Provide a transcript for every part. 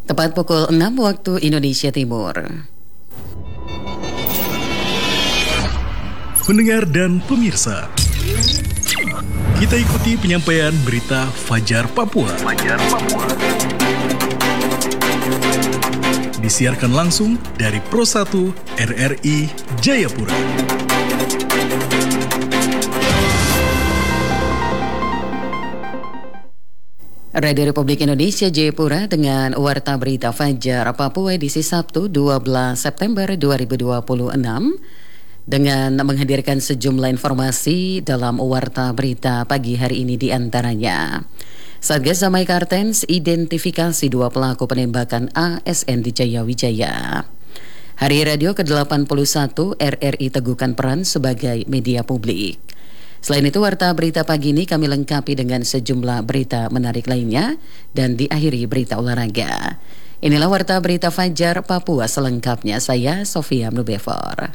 Tepat pukul 6 waktu Indonesia Timur. Pendengar dan pemirsa, kita ikuti penyampaian berita Fajar Papua. Disiarkan langsung dari Pro 1 RRI Jayapura. Radio Republik Indonesia Jayapura dengan Warta Berita Fajar Papua edisi Sabtu 12 September 2026 dengan menghadirkan sejumlah informasi dalam Warta Berita pagi hari ini di antaranya. Satgas Damai Kartens identifikasi 2 pelaku penembakan ASN di Jayawijaya. Hari Radio ke-81 RRI teguhkan peran sebagai media publik. Selain itu, Warta Berita pagi ini kami lengkapi dengan sejumlah berita menarik lainnya dan diakhiri berita olahraga. Inilah Warta Berita Fajar Papua selengkapnya. Saya Sofia Mnubefor.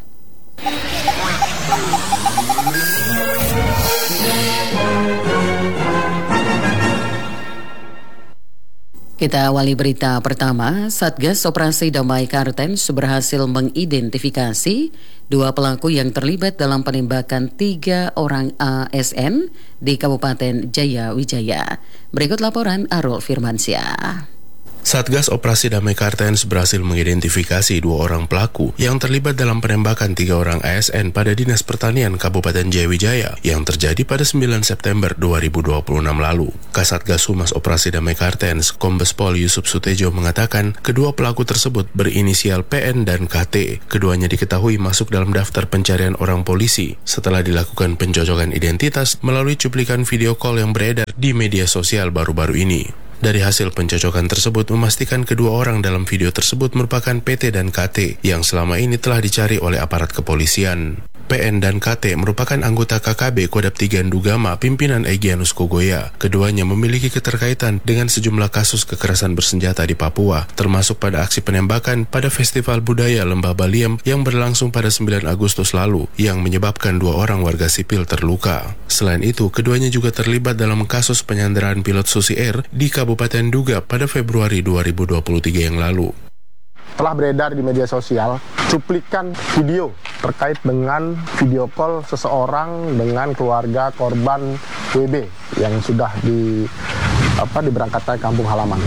Kita awali berita pertama. Satgas Operasi Damai Kartens berhasil mengidentifikasi 2 pelaku yang terlibat dalam penembakan 3 orang ASN di Kabupaten Jayawijaya. Berikut laporan Arul Firmansyah. Satgas Operasi Damai Kartens berhasil mengidentifikasi 2 orang pelaku yang terlibat dalam penembakan 3 orang ASN pada Dinas Pertanian Kabupaten Jayawijaya yang terjadi pada 9 September 2026 lalu. Kasatgas Humas Operasi Damai Kartens, Kombes Pol Yusuf Sutejo mengatakan kedua pelaku tersebut berinisial PN dan KT. Keduanya diketahui masuk dalam daftar pencarian orang polisi setelah dilakukan pencocokan identitas melalui cuplikan video call yang beredar di media sosial baru-baru ini. Dari hasil pencocokan tersebut memastikan kedua orang dalam video tersebut merupakan PT dan KT yang selama ini telah dicari oleh aparat kepolisian. PN dan KT merupakan anggota KKB Kodam 3 Ndugama pimpinan Egyanus Kogoya. Keduanya memiliki keterkaitan dengan sejumlah kasus kekerasan bersenjata di Papua, termasuk pada aksi penembakan pada Festival Budaya Lembah Baliem yang berlangsung pada 9 Agustus lalu, yang menyebabkan 2 orang warga sipil terluka. Selain itu, keduanya juga terlibat dalam kasus penyanderaan pilot Susi Air di Kabupaten Duga pada Februari 2023 yang lalu. Telah beredar di media sosial cuplikan video terkait dengan video call seseorang dengan keluarga korban WB yang sudah diberangkatkan kampung halaman.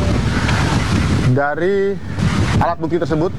Dari alat bukti tersebut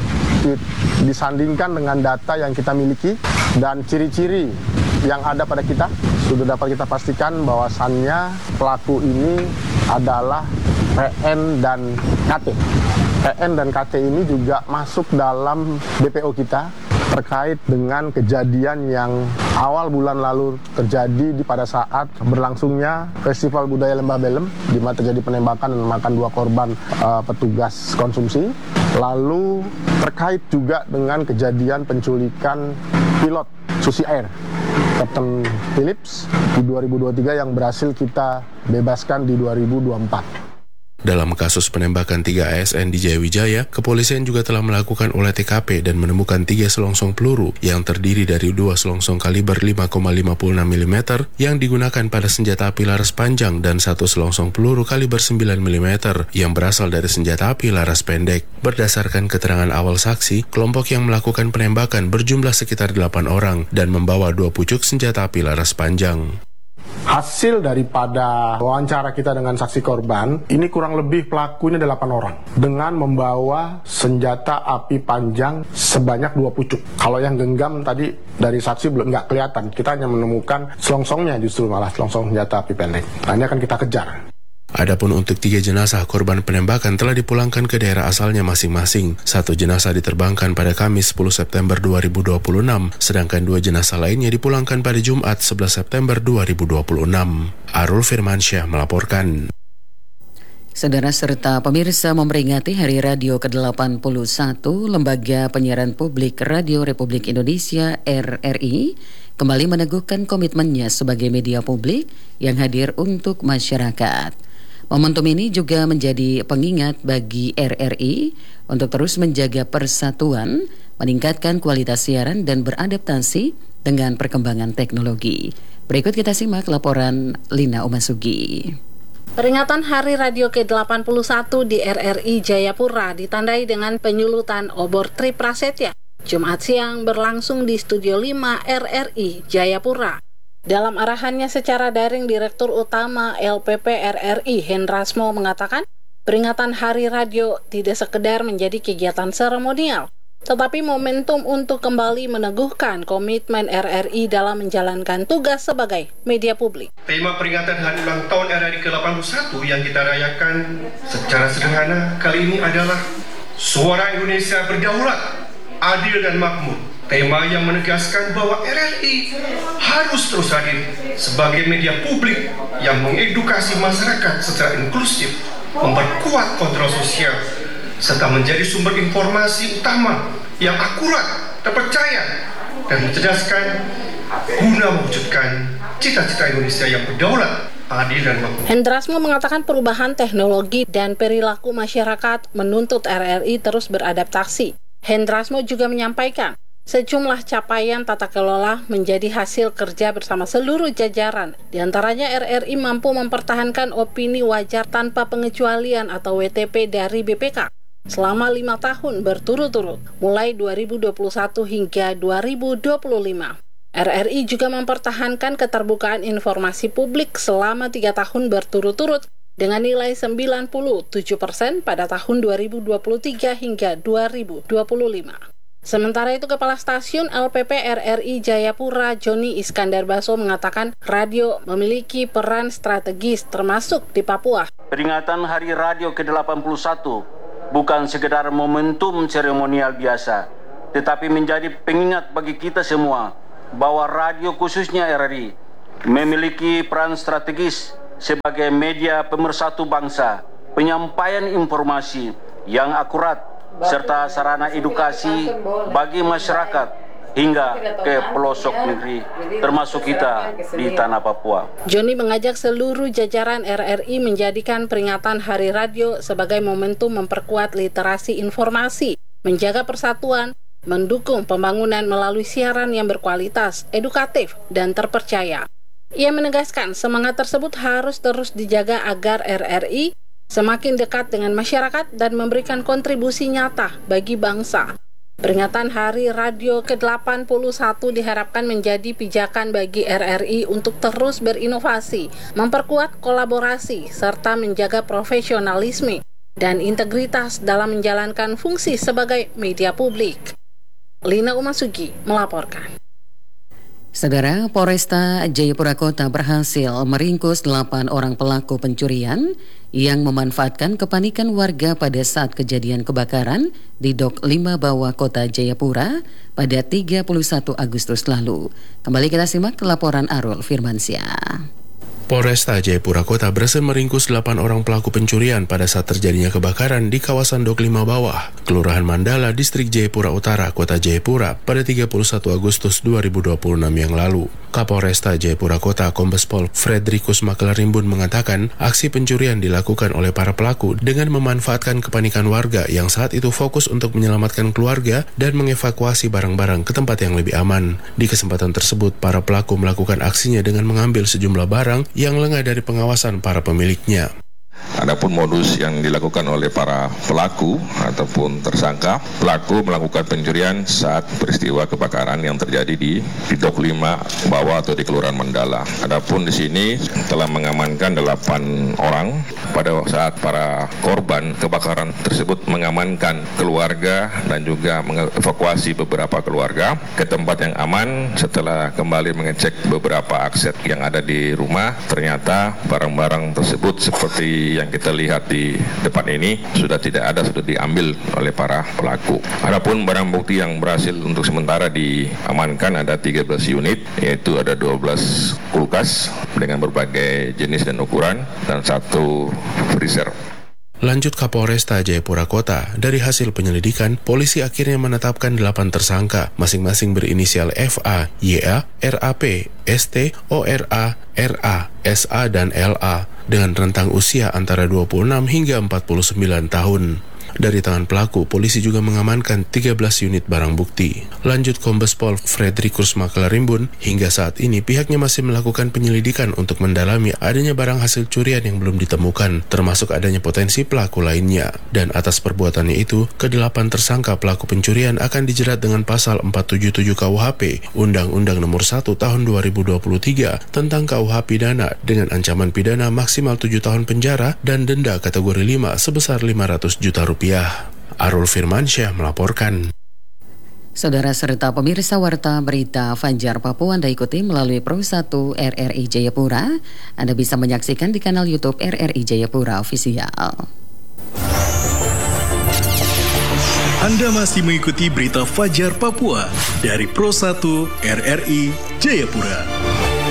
disandingkan dengan data yang kita miliki dan ciri-ciri yang ada pada kita, sudah dapat kita pastikan bahwasannya pelaku ini adalah PN dan KT. PN dan KT ini juga masuk dalam DPO kita terkait dengan kejadian yang awal bulan lalu terjadi pada saat berlangsungnya Festival Budaya Lembah Baliem, di mana terjadi penembakan dan memakan 2 korban petugas konsumsi. Lalu terkait juga dengan kejadian penculikan pilot Susi Air, Kapten Philips di 2023 yang berhasil kita bebaskan di 2024. Dalam kasus penembakan 3 ASN di Jayawijaya, kepolisian juga telah melakukan olah TKP dan menemukan 3 selongsong peluru yang terdiri dari 2 selongsong kaliber 5,56 mm yang digunakan pada senjata api laras panjang dan 1 selongsong peluru kaliber 9 mm yang berasal dari senjata api laras pendek. Berdasarkan keterangan awal saksi, kelompok yang melakukan penembakan berjumlah sekitar 8 orang dan membawa 2 pucuk senjata api laras panjang. Hasil daripada wawancara kita dengan saksi korban, ini kurang lebih pelakunya 8 orang dengan membawa senjata api panjang sebanyak 2 pucuk. Kalau yang genggam tadi dari saksi belum nggak kelihatan, kita hanya menemukan selongsongnya, justru malah selongsong senjata api pendek. Nah, ini akan kita kejar. Adapun untuk 3 jenazah korban penembakan telah dipulangkan ke daerah asalnya masing-masing. 1 jenazah diterbangkan pada Kamis 10 September 2026, sedangkan 2 jenazah lainnya dipulangkan pada Jumat 11 September 2026. Arul Firmansyah melaporkan. Saudara serta pemirsa memperingati Hari Radio ke-81, Lembaga Penyiaran Publik Radio Republik Indonesia RRI kembali meneguhkan komitmennya sebagai media publik yang hadir untuk masyarakat. Momentum ini juga menjadi pengingat bagi RRI untuk terus menjaga persatuan, meningkatkan kualitas siaran dan beradaptasi dengan perkembangan teknologi. Berikut kita simak laporan Lina Umasugi. Peringatan Hari Radio ke-81 di RRI Jayapura ditandai dengan penyulutan obor Tri Prasetya. Jumat siang berlangsung di Studio 5 RRI Jayapura. Dalam arahannya secara daring, Direktur Utama LPP RRI Hendrasmo mengatakan, peringatan Hari Radio tidak sekedar menjadi kegiatan seremonial, tetapi momentum untuk kembali meneguhkan komitmen RRI dalam menjalankan tugas sebagai media publik. Tema peringatan Hari Ulang Tahun RRI ke-81 yang kita rayakan secara sederhana kali ini adalah Suara Indonesia Berdaulat, Adil dan Makmur. Tema yang menegaskan bahwa RRI harus terus hadir sebagai media publik yang mengedukasi masyarakat secara inklusif, memperkuat kontrol sosial, serta menjadi sumber informasi utama yang akurat, terpercaya, dan mencerdaskan guna mewujudkan cita-cita Indonesia yang berdaulat, adil, dan makmur. Hendrasmo mengatakan perubahan teknologi dan perilaku masyarakat menuntut RRI terus beradaptasi. Hendrasmo juga menyampaikan sejumlah capaian tata kelola menjadi hasil kerja bersama seluruh jajaran. Di antaranya RRI mampu mempertahankan opini wajar tanpa pengecualian atau WTP dari BPK selama 5 tahun berturut-turut, mulai 2021 hingga 2025. RRI juga mempertahankan keterbukaan informasi publik selama 3 tahun berturut-turut dengan nilai 97% pada tahun 2023 hingga 2025. Sementara itu, Kepala Stasiun LPP RRI Jayapura, Joni Iskandar Baso, mengatakan radio memiliki peran strategis termasuk di Papua. Peringatan Hari Radio ke-81 bukan sekedar momentum seremonial biasa, tetapi menjadi pengingat bagi kita semua bahwa radio khususnya RRI memiliki peran strategis sebagai media pemersatu bangsa, penyampaian informasi yang akurat, serta sarana edukasi bagi masyarakat hingga ke pelosok negeri, termasuk kita di tanah Papua. Joni mengajak seluruh jajaran RRI menjadikan peringatan Hari Radio sebagai momentum memperkuat literasi informasi, menjaga persatuan, mendukung pembangunan melalui siaran yang berkualitas, edukatif, dan terpercaya. Ia menegaskan semangat tersebut harus terus dijaga agar RRI semakin dekat dengan masyarakat dan memberikan kontribusi nyata bagi bangsa. Peringatan Hari Radio ke-81 diharapkan menjadi pijakan bagi RRI untuk terus berinovasi, memperkuat kolaborasi, serta menjaga profesionalisme dan integritas dalam menjalankan fungsi sebagai media publik. Lina Umasugi melaporkan. Saudara, Polresta Jayapura Kota berhasil meringkus 8 orang pelaku pencurian yang memanfaatkan kepanikan warga pada saat kejadian kebakaran di Dok 5 Bawah Kota Jayapura pada 31 Agustus lalu. Kembali kita simak laporan Arul Firmansyah. Polresta Jayapura Kota berhasil meringkus 8 orang pelaku pencurian pada saat terjadinya kebakaran di kawasan Dok 5 Bawah, Kelurahan Mandala, Distrik Jayapura Utara, Kota Jayapura pada 31 Agustus 2026 yang lalu. Kapolresta Jayapura Kota Kombes Pol Fredrikus Makelarimbun mengatakan aksi pencurian dilakukan oleh para pelaku dengan memanfaatkan kepanikan warga yang saat itu fokus untuk menyelamatkan keluarga dan mengevakuasi barang-barang ke tempat yang lebih aman. Di kesempatan tersebut, para pelaku melakukan aksinya dengan mengambil sejumlah barang yang lengah dari pengawasan para pemiliknya. Adapun modus yang dilakukan oleh para pelaku ataupun tersangka, pelaku melakukan pencurian saat peristiwa kebakaran yang terjadi di Dok 5 Bawah atau di Kelurahan Mandala. Adapun di sini telah mengamankan 8 orang pada saat para korban kebakaran tersebut mengamankan keluarga dan juga mengevakuasi beberapa keluarga ke tempat yang aman. Setelah kembali mengecek beberapa aset yang ada di rumah, ternyata barang-barang tersebut seperti yang kita lihat di depan ini sudah tidak ada, sudah diambil oleh para pelaku. Adapun barang bukti yang berhasil untuk sementara diamankan ada 13 unit, yaitu ada 12 kulkas dengan berbagai jenis dan ukuran dan 1 freezer. Lanjut Kapolresta Jayapura Kota, dari hasil penyelidikan, polisi akhirnya menetapkan 8 tersangka, masing-masing berinisial FA, YA, RAP, ST, ORA, RA, SA, dan LA, dengan rentang usia antara 26 hingga 49 tahun. Dari tangan pelaku, polisi juga mengamankan 13 unit barang bukti. Lanjut Kombes Pol Fredrikus Makelarimbun, hingga saat ini pihaknya masih melakukan penyelidikan untuk mendalami adanya barang hasil curian yang belum ditemukan, termasuk adanya potensi pelaku lainnya. Dan atas perbuatannya itu, ke-8 tersangka pelaku pencurian akan dijerat dengan pasal 477 KUHP, Undang-Undang Nomor 1 Tahun 2023 tentang KUH pidana dengan ancaman pidana maksimal 7 tahun penjara dan denda kategori 5 sebesar Rp500 juta. Arul Firmansyah melaporkan. Saudara serta pemirsa Warta Berita Fajar Papua Anda ikuti melalui Pro 1 RRI Jayapura. Anda bisa menyaksikan di kanal YouTube RRI Jayapura Official. Anda masih mengikuti Berita Fajar Papua dari Pro 1 RRI Jayapura.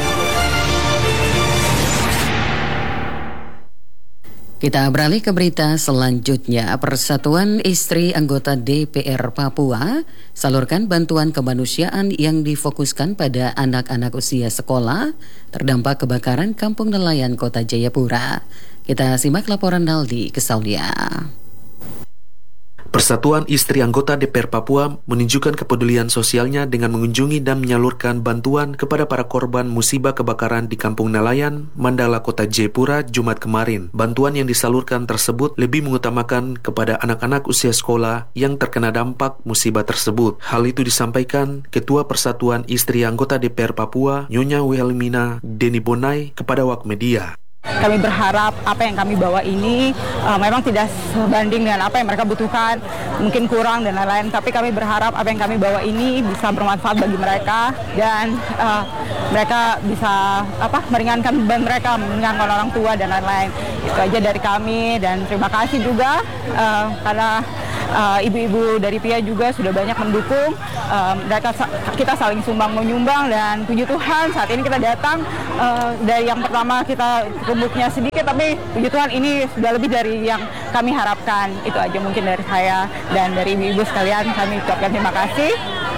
Kita beralih ke berita selanjutnya. Persatuan Istri Anggota DPR Papua salurkan bantuan kemanusiaan yang difokuskan pada anak-anak usia sekolah terdampak kebakaran Kampung Nelayan Kota Jayapura. Kita simak laporan Naldi Kesaulia. Persatuan Istri Anggota DPR Papua menunjukkan kepedulian sosialnya dengan mengunjungi dan menyalurkan bantuan kepada para korban musibah kebakaran di Kampung Nelayan, Mandala, Kota Jayapura, Jumat kemarin. Bantuan yang disalurkan tersebut lebih mengutamakan kepada anak-anak usia sekolah yang terkena dampak musibah tersebut. Hal itu disampaikan Ketua Persatuan Istri Anggota DPR Papua, Nyonya Wilhelmina Deni Bonai, kepada Awak Media. Kami berharap apa yang kami bawa ini memang tidak sebanding dengan apa yang mereka butuhkan, mungkin kurang dan lain-lain, tapi kami berharap apa yang kami bawa ini bisa bermanfaat bagi mereka dan mereka bisa meringankan beban mereka, meringankan orang tua dan lain-lain. Itu aja dari kami dan terima kasih juga karena ibu-ibu dari PIA juga sudah banyak mendukung. Kita saling sumbang menyumbang dan puji Tuhan saat ini kita datang dari yang pertama kita kumpulnya sedikit, tapi puji Tuhan ini sudah lebih dari yang kami harapkan. Itu aja mungkin dari saya dan dari ibu-ibu sekalian, kami ucapkan terima kasih.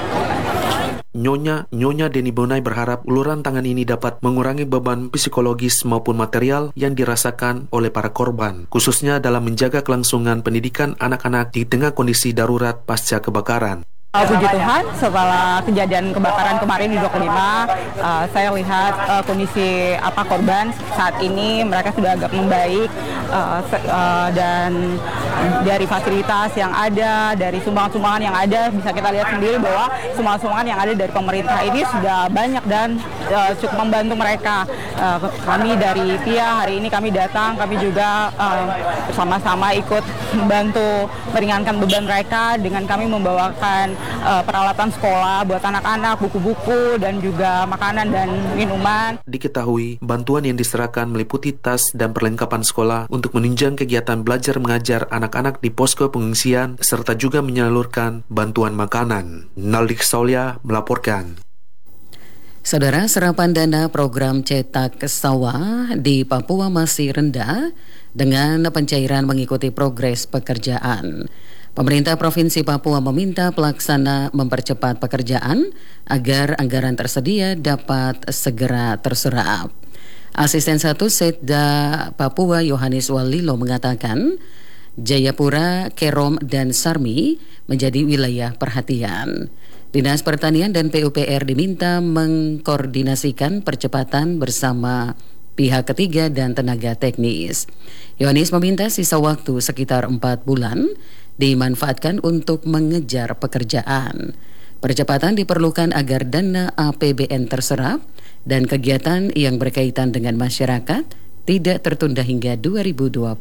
Nyonya Deni Bonai berharap uluran tangan ini dapat mengurangi beban psikologis maupun material yang dirasakan oleh para korban, khususnya dalam menjaga kelangsungan pendidikan anak-anak di tengah kondisi darurat pasca kebakaran. Puji Tuhan, setelah kejadian kebakaran kemarin di 25, saya lihat kondisi korban saat ini mereka sudah agak membaik, dan dari fasilitas yang ada, dari sumbangan-sumbangan yang ada, bisa kita lihat sendiri bahwa sumbangan-sumbangan yang ada dari pemerintah ini sudah banyak dan cukup membantu mereka. Kami dari PIA hari ini kami datang, kami juga bersama-sama ikut membantu meringankan beban mereka dengan kami membawakan peralatan sekolah buat anak-anak, buku-buku, dan juga makanan dan minuman. Diketahui, bantuan yang diserahkan meliputi tas dan perlengkapan sekolah untuk menunjang kegiatan belajar mengajar anak-anak di posko pengungsian, serta juga menyalurkan bantuan makanan. Naldi Kesaulia melaporkan. Saudara, serapan dana program Cetak Sawah di Papua masih rendah dengan pencairan mengikuti progres pekerjaan. Pemerintah Provinsi Papua meminta pelaksana mempercepat pekerjaan agar anggaran tersedia dapat segera terserap. Asisten 1 Setda Papua Yohanes Walilo mengatakan, Jayapura, Kerom, dan Sarmi menjadi wilayah perhatian. Dinas Pertanian dan PUPR diminta mengkoordinasikan percepatan bersama pihak ketiga dan tenaga teknis. Yohanes meminta sisa waktu sekitar 4 bulan dimanfaatkan untuk mengejar pekerjaan. Percepatan diperlukan agar dana APBN terserap dan kegiatan yang berkaitan dengan masyarakat tidak tertunda hingga 2027.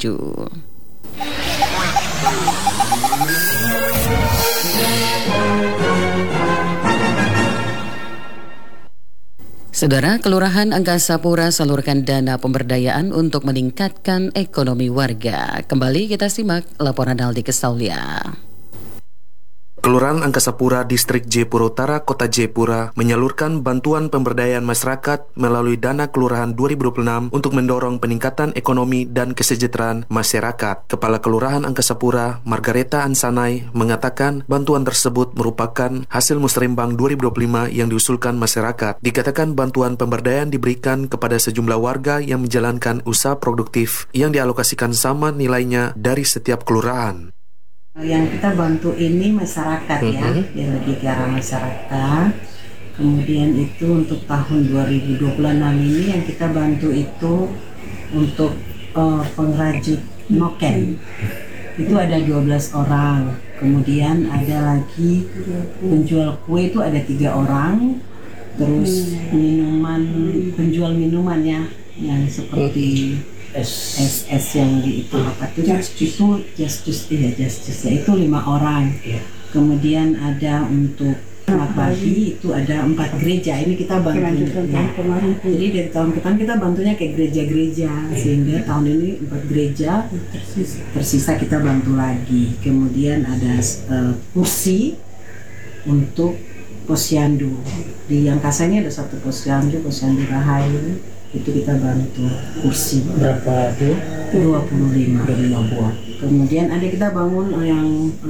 Saudara, Kelurahan Angkasa Pura salurkan dana pemberdayaan untuk meningkatkan ekonomi warga. Kembali kita simak laporan Aldi Kesaulia. Kelurahan Angkasa Pura, Distrik Jayapura Utara, Kota Jayapura menyalurkan bantuan pemberdayaan masyarakat melalui dana kelurahan 2026 untuk mendorong peningkatan ekonomi dan kesejahteraan masyarakat. Kepala Kelurahan Angkasa Pura, Margareta Ansanai, mengatakan bantuan tersebut merupakan hasil musrembang 2025 yang diusulkan masyarakat. Dikatakan bantuan pemberdayaan diberikan kepada sejumlah warga yang menjalankan usaha produktif yang dialokasikan sama nilainya dari setiap kelurahan. Yang kita bantu ini masyarakat ya, yang lebih ke arah masyarakat. Kemudian itu untuk tahun 2026 ini yang kita bantu itu untuk pengrajin noken. Itu ada 12 orang. Kemudian ada lagi penjual kue itu ada 3 orang. Terus penjual minumannya yang seperti es yang di itu apa tuh Just ya itu 5 orang. Kemudian ada untuk selamat pagi itu ada 4 gereja. Ini kita bantu ya. Jadi dari tahun ke tahun kita bantunya kayak gereja-gereja, sehingga tahun ini 4 gereja tersisa kita bantu lagi. Kemudian ada kursi untuk posyandu. Di Angkasa ini ada 1 posyandu Rahayu. Itu kita bantu kursi. Berapa tuh? 25 buah. Kemudian ada kita bangun yang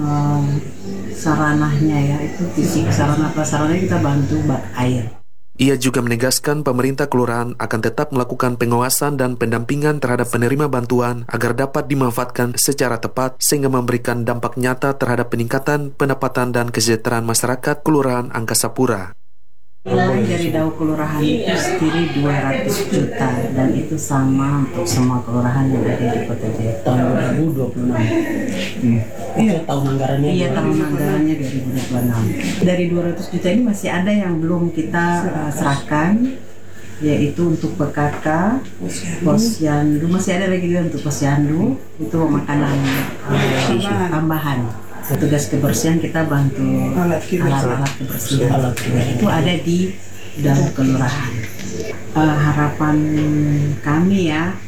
sarananya ya, itu fisik sarana prasarana kita bantu air. Ia juga menegaskan pemerintah kelurahan akan tetap melakukan pengawasan dan pendampingan terhadap penerima bantuan agar dapat dimanfaatkan secara tepat sehingga memberikan dampak nyata terhadap peningkatan pendapatan dan kesejahteraan masyarakat Kelurahan Angkasa Pura. Nilai dari DAU kelurahan itu sendiri 200 juta dan itu sama untuk semua kelurahan yang ada di Kota Jayapura. Tahun 2026. Iya, tahun anggarannya. Iya, tahun anggarannya 2026. Dari 200 juta ini masih ada yang belum kita serahkan, yaitu untuk PKK, posyandu, masih ada lagi juga untuk posyandu, itu makanan tambahan. Petugas kebersihan kita bantu alat-alat kebersihan. Itu ada di dalam kelurahan. Harapan kami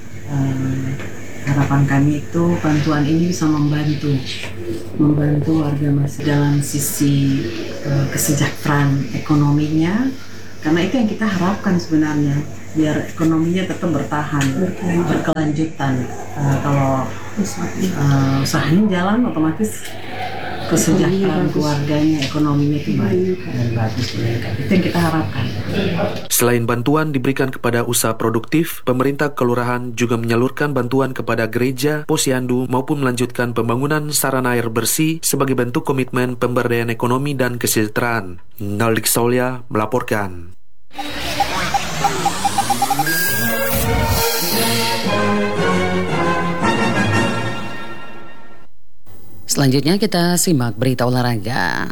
itu bantuan ini bisa membantu warga masyarakat dalam sisi kesejahteraan ekonominya, karena itu yang kita harapkan sebenarnya, biar ekonominya tetap berkelanjutan. Kalau usahanya jalan, otomatis kesejahteraan keluarganya, ekonominya itu baik dan bagus. Itu yang kita harapkan. Selain bantuan diberikan kepada usaha produktif, pemerintah kelurahan juga menyalurkan bantuan kepada gereja, posyandu maupun melanjutkan pembangunan sarana air bersih sebagai bentuk komitmen pemberdayaan ekonomi dan kesejahteraan. Naldik Solya melaporkan. Selanjutnya kita simak berita olahraga.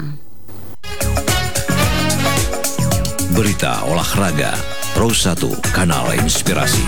Berita olahraga, Pro 1, Kanal Inspirasi.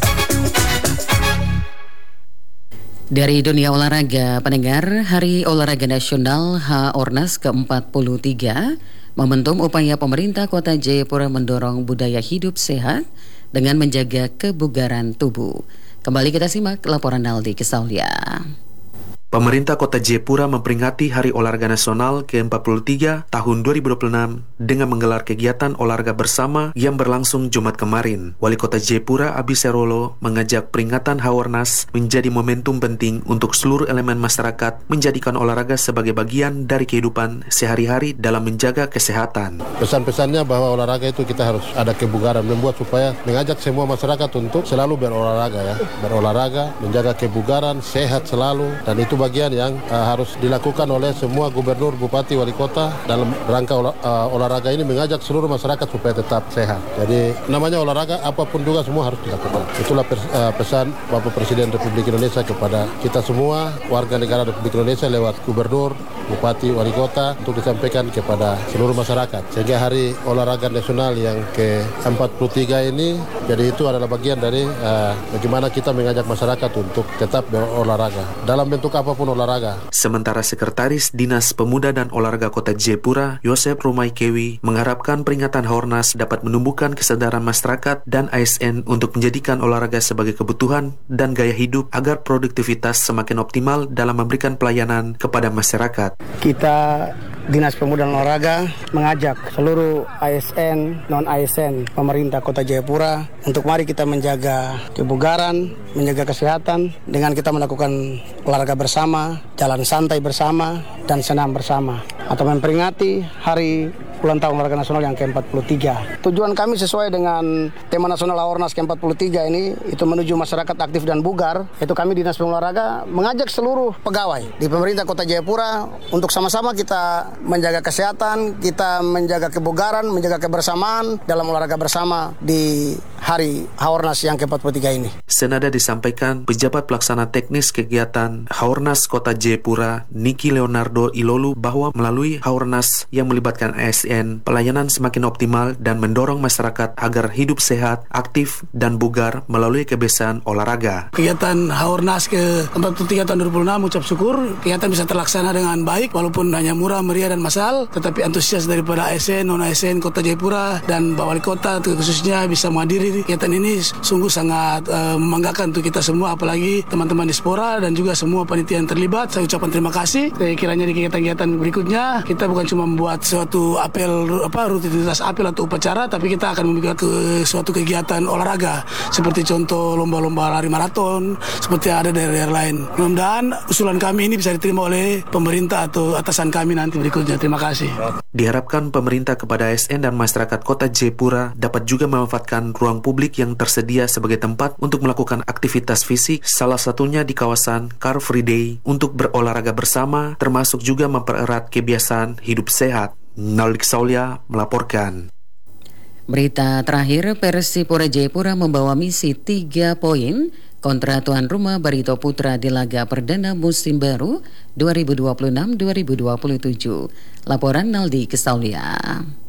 Dari dunia olahraga, pendengar, Hari Olahraga Nasional HORNAS ke-43 momentum upaya pemerintah Kota Jayapura mendorong budaya hidup sehat dengan menjaga kebugaran tubuh. Kembali kita simak laporan Naldi Kesaulia. Pemerintah Kota Jayapura memperingati Hari Olahraga Nasional ke-43 tahun 2026 dengan menggelar kegiatan olahraga bersama yang berlangsung Jumat kemarin. Wali Kota Jayapura Abi Serolo mengajak peringatan HORNAS menjadi momentum penting untuk seluruh elemen masyarakat menjadikan olahraga sebagai bagian dari kehidupan sehari-hari dalam menjaga kesehatan. Pesan-pesannya bahwa olahraga itu kita harus ada kebugaran, membuat supaya mengajak semua masyarakat untuk selalu berolahraga ya. Berolahraga, menjaga kebugaran, sehat selalu, dan itu bagian yang harus dilakukan oleh semua gubernur, bupati, wali kota dalam rangka olahraga ini mengajak seluruh masyarakat supaya tetap sehat. Jadi namanya olahraga apapun juga semua harus dilakukan. Itulah pesan Bapak Presiden Republik Indonesia kepada kita semua warga negara Republik Indonesia lewat gubernur, bupati, wali kota untuk disampaikan kepada seluruh masyarakat. Sehingga Hari Olahraga Nasional yang ke-43 ini jadi itu adalah bagian dari bagaimana kita mengajak masyarakat untuk tetap berolahraga dalam bentuk apapun olahraga. Sementara Sekretaris Dinas Pemuda dan Olahraga Kota Jayapura, Yosep Rumaikewi, mengharapkan peringatan HORNAS dapat menumbuhkan kesadaran masyarakat dan ASN untuk menjadikan olahraga sebagai kebutuhan dan gaya hidup agar produktivitas semakin optimal dalam memberikan pelayanan kepada masyarakat. Kita Dinas Pemuda dan Olahraga mengajak seluruh ASN, non-ASN, pemerintah Kota Jayapura untuk mari kita menjaga kebugaran, menjaga kesehatan dengan kita melakukan olahraga bersama, jalan santai bersama, dan senam bersama. Atau memperingati Hari Ulang Tahun Olahraga Nasional yang ke-43. Tujuan kami sesuai dengan tema nasional Haornas ke-43 ini, itu menuju masyarakat aktif dan bugar. Itu kami Dinas Pemuda Olahraga mengajak seluruh pegawai di pemerintah Kota Jayapura untuk sama-sama kita menjaga kesehatan, kita menjaga kebugaran, menjaga kebersamaan dalam olahraga bersama di Hari Haornas yang ke-43 ini. Senada disampaikan pejabat pelaksana teknis kegiatan Haornas Kota Jayapura, Niki Leonardo Ilolu, bahwa melalui Haornas yang melibatkan ASN, pelayanan semakin optimal dan mendorong masyarakat agar hidup sehat, aktif, dan bugar melalui kebiasaan olahraga. Kegiatan Haornas ke-43 tahun 2006 ucap syukur, kegiatan bisa terlaksana dengan baik walaupun hanya murah, meriah, dan massal, tetapi antusias daripada ASN, non-ASN Kota Jayapura dan Pak Wali Kota khususnya bisa menghadiri kegiatan ini sungguh sangat membanggakan untuk kita semua, apalagi teman-teman Dispora dan juga semua panitia yang terlibat. Saya ucapkan terima kasih. Kiranya di kegiatan-kegiatan berikutnya kita bukan cuma membuat suatu rutinitas apel atau upacara, tapi kita akan membuat suatu kegiatan olahraga seperti contoh lomba-lomba lari maraton seperti ada daerah-daerah lain. Mudah-mudahan usulan kami ini bisa diterima oleh pemerintah atau atasan kami nanti berikutnya. Terima kasih. Diharapkan pemerintah kepada ASN dan masyarakat Kota Jayapura dapat juga memanfaatkan ruang publik yang tersedia sebagai tempat untuk melakukan aktivitas fisik, salah satunya di kawasan Car Free Day untuk berolahraga bersama, termasuk juga mempererat kebiasaan hidup sehat. Nalik Saulia melaporkan. Berita terakhir, Persipura Jayapura membawa misi 3 poin kontra tuan rumah Barito Putra di laga perdana musim baru 2026-2027. Laporan Naldi Kesaulia.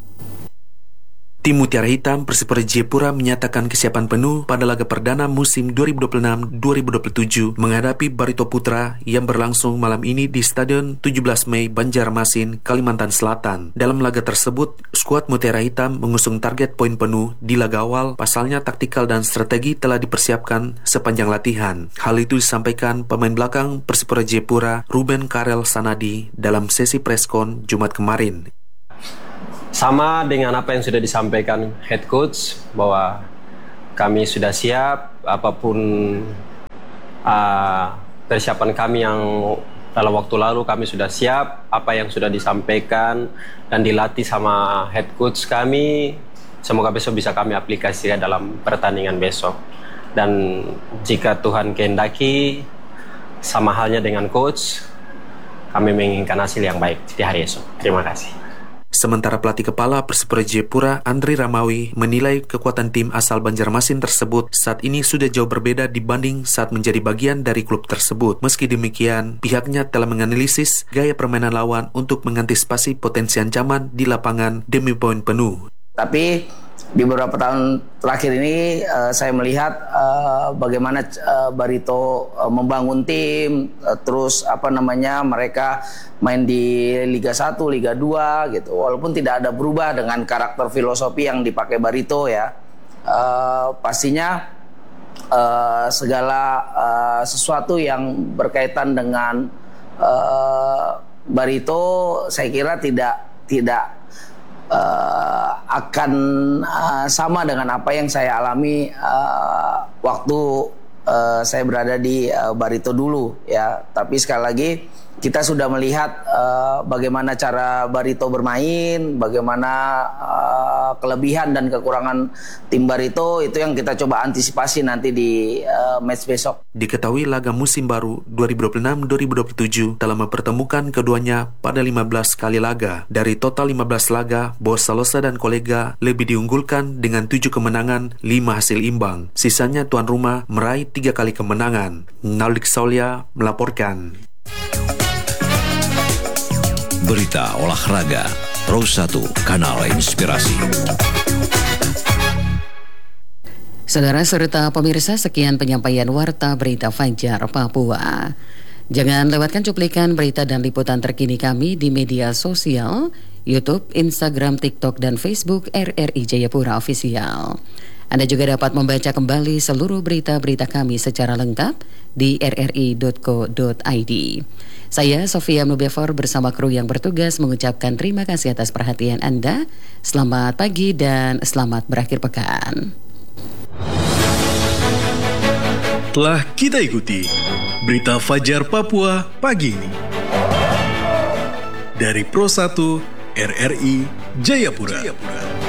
Tim Mutiara Hitam Persipura Jayapura menyatakan kesiapan penuh pada laga perdana musim 2026-2027 menghadapi Barito Putra yang berlangsung malam ini di Stadion 17 Mei Banjarmasin, Kalimantan Selatan. Dalam laga tersebut, skuad Mutiara Hitam mengusung target poin penuh di laga awal, pasalnya taktikal dan strategi telah dipersiapkan sepanjang latihan. Hal itu disampaikan pemain belakang Persipura Jayapura, Ruben Karel Sanadi, dalam sesi preskon Jumat kemarin. Sama dengan apa yang sudah disampaikan head coach, bahwa kami sudah siap apapun persiapan kami yang dalam waktu lalu kami sudah siap, apa yang sudah disampaikan dan dilatih sama head coach kami, semoga besok bisa kami aplikasikan dalam pertandingan besok. Dan jika Tuhan kehendaki, sama halnya dengan coach, kami menginginkan hasil yang baik di hari esok. Terima kasih. Sementara pelatih kepala Persipura Jayapura, Andri Ramawi, menilai kekuatan tim asal Banjarmasin tersebut saat ini sudah jauh berbeda dibanding saat menjadi bagian dari klub tersebut. Meski demikian, pihaknya telah menganalisis gaya permainan lawan untuk mengantisipasi potensi ancaman di lapangan demi poin penuh. Tapi di beberapa tahun terakhir ini saya melihat bagaimana Barito membangun tim, terus mereka main di Liga 1, Liga 2 gitu. Walaupun tidak ada berubah dengan karakter filosofi yang dipakai Barito ya. Pastinya segala sesuatu yang berkaitan dengan Barito saya kira tidak akan sama dengan apa yang saya alami waktu saya berada di Barito dulu ya. Tapi sekali lagi kita sudah melihat bagaimana cara Barito bermain, bagaimana kelebihan dan kekurangan tim Barito, itu yang kita coba antisipasi nanti di match besok. Diketahui laga musim baru 2026-2027 telah mempertemukan keduanya pada 15 kali laga. Dari total 15 laga, Bos Salosa dan kolega lebih diunggulkan dengan 7 kemenangan, 5 hasil imbang. Sisanya tuan rumah meraih 3 kali kemenangan. Nalik Saulia melaporkan. Berita olahraga Pro 1 Kanal Inspirasi. Saudara serta pemirsa, sekian penyampaian Warta Berita Fajar Papua. Jangan lewatkan cuplikan berita dan liputan terkini kami di media sosial, YouTube, Instagram, TikTok, dan Facebook RRI Jayapura Official. Anda juga dapat membaca kembali seluruh berita-berita kami secara lengkap di rri.co.id. Saya Sofia Nubefor bersama kru yang bertugas mengucapkan terima kasih atas perhatian Anda. Selamat pagi dan selamat berakhir pekan. Telah kita ikuti Berita Fajar Papua pagi ini. Dari Pro 1 RRI Jayapura.